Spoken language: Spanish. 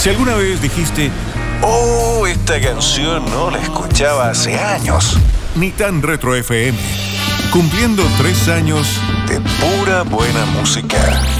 Si alguna vez dijiste, oh, esta canción no la escuchaba hace años. Ni tan retro FM. Cumpliendo 3 años de pura buena música.